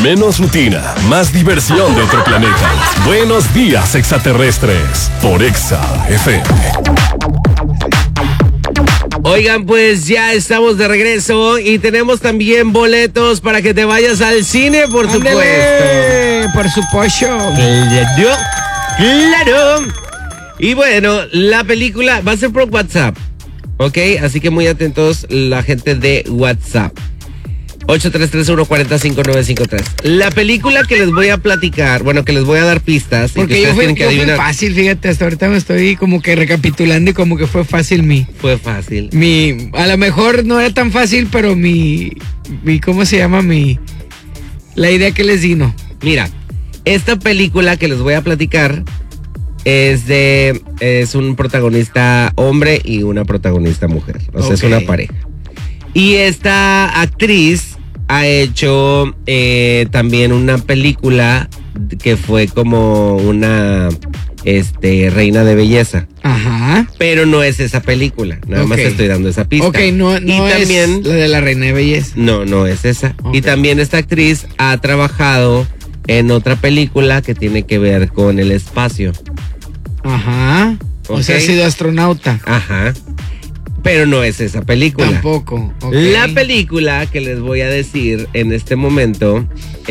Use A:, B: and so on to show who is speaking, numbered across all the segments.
A: Menos rutina, más diversión de otro planeta. Buenos días, extraterrestres, por Exa FM.
B: Oigan, pues ya estamos de regreso y tenemos también boletos para que te vayas al cine, por supuesto.
C: Por supuesto.
B: Claro. Y bueno, la película va a ser por WhatsApp, ¿ok? Así que muy atentos la gente de WhatsApp. 833-140-5953. La película que les voy a platicar, bueno, que les voy a dar pistas.
C: Porque
B: y que
C: yo
B: tienen que
C: fue
B: adivinar.
C: fácil, fíjate, hasta ahorita me estoy como que recapitulando y como que fue fácil
B: Fue fácil.
C: a lo mejor no era tan fácil, pero ¿cómo se llama? La idea que les di, ¿no?
B: Mira, esta película que les voy a platicar es un protagonista hombre y una protagonista mujer. O sea, es una pareja. Y esta actriz ha hecho también una película que fue como una reina de belleza.
C: Ajá.
B: Pero no es esa película. Nada más te estoy dando esa pista.
C: Ok, no
B: y
C: es
B: también,
C: la de la reina de belleza.
B: No es esa.
C: Okay.
B: Y también esta actriz ha trabajado en otra película que tiene que ver con el espacio.
C: Ajá.
B: Okay.
C: O sea, ha sido astronauta.
B: Ajá. Pero no es esa película.
C: Tampoco. Okay.
B: La película que les voy a decir en este momento,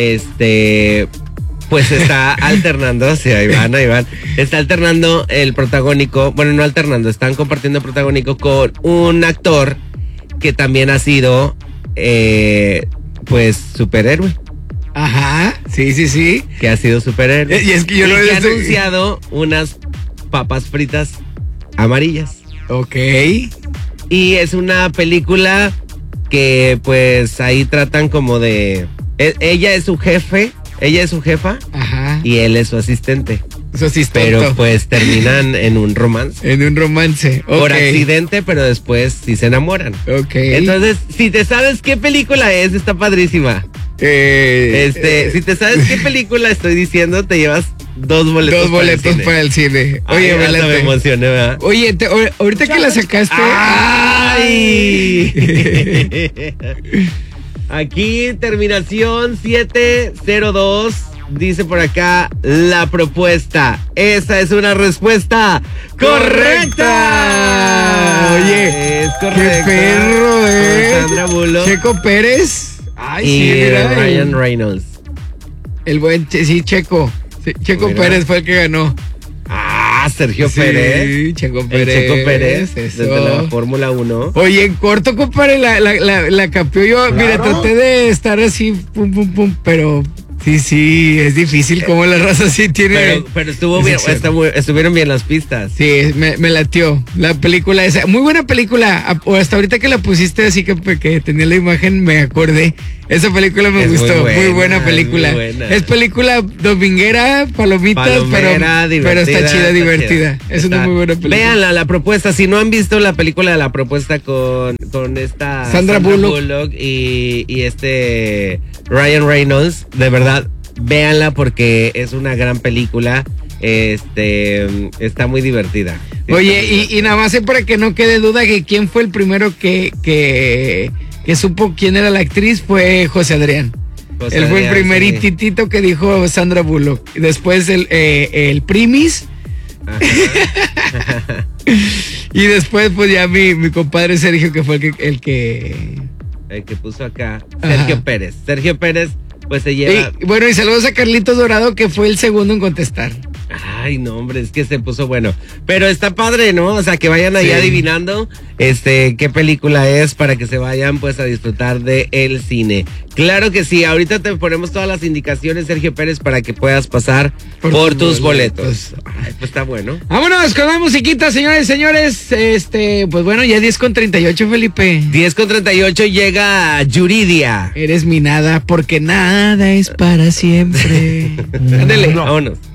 B: pues está alternando, sí, ahí van, está alternando el protagónico, bueno, no alternando, están compartiendo el protagónico con un actor que también ha sido, pues, superhéroe.
C: Ajá, sí.
B: Que ha sido superhéroe.
C: Y es que yo no
B: que ha anunciado unas papas fritas amarillas.
C: Ok.
B: Y es una película que pues ahí tratan como de... Ella es su jefe, ella es su jefa.
C: Ajá.
B: Y él es su asistente.
C: Su asistente.
B: Pero pues terminan en un romance.
C: En un romance. Okay.
B: Por accidente, pero después sí se enamoran.
C: Ok.
B: Entonces, si te sabes qué película es, está padrísima. Si te sabes qué película estoy diciendo, te llevas 2 boletos.
C: 2 boletos para el cine. Oye,
B: me emocioné, ¿verdad?
C: Oye, ahorita que la sacaste.
B: ¡Ay! Aquí, terminación 702. Dice por acá la propuesta. Esa es una respuesta correcta.
C: Oye,
B: es correcto.
C: Qué perro,
B: Sandra Bullock.
C: Checo Pérez. Ay,
B: y
C: sí, mira,
B: Ryan Reynolds.
C: El buen Checo. Sí, Checo Pérez fue el que ganó.
B: Sergio Pérez.
C: Checo Pérez.
B: El Checo Pérez,
C: eso.
B: desde la Fórmula 1.
C: Oye, en corto, compadre, la capió yo. Claro. Mira, traté de estar así, pum, pero sí, es difícil como la raza sí tiene.
B: Pero estuvo bien, estuvieron bien las pistas.
C: Sí, me latió. La película esa, muy buena película. O hasta ahorita que la pusiste así que tenía la imagen, me acordé. Esa película me gustó, muy buena película. Muy buena. Es película dominguera, palomitas, pero está chida, divertida. Es una muy buena película.
B: Véanla, la propuesta. Si no han visto la película de La Propuesta con esta
C: Sandra Bullock
B: y Ryan Reynolds, de verdad, véanla porque es una gran película. Está muy divertida.
C: Oye, y nada más para que no quede duda que quién fue el primero que supo quién era la actriz fue José Adrián. Él fue el primeritito que dijo Sandra Bullock. Después el Primis. Y después pues ya mi compadre Sergio, que fue el que
B: puso acá. Sergio Pérez. Sergio Pérez pues se lleva...
C: Y saludos a Carlitos Dorado, que fue el segundo en contestar.
B: Ay, no, hombre, es que se puso bueno. Pero está padre, ¿no? O sea, que vayan ahí adivinando qué película es para que se vayan pues a disfrutar de el cine. Claro que sí, ahorita te ponemos todas las indicaciones, Sergio Pérez, para que puedas pasar por tus boletos. Ay, pues está bueno.
C: Vámonos con la musiquita, señores y señores. Pues bueno, ya 10:38, Felipe.
B: 10:38 llega Yuridia.
C: Eres mi nada, porque nada es para siempre.
B: Ándale, vámonos.